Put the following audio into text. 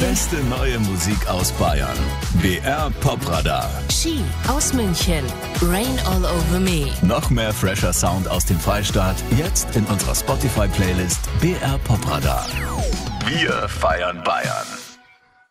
beste neue Musik aus Bayern. BR Popradar. Ski aus München. Rain All Over Me. Noch mehr fresher Sound aus dem Freistaat. Jetzt in unserer Spotify-Playlist BR Popradar. Wir feiern Bayern.